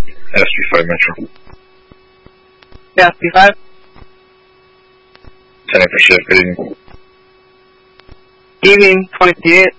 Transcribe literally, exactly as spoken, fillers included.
S B five Metro. Yeah, S B five. ten percent, good evening. Evening, twenty-eight.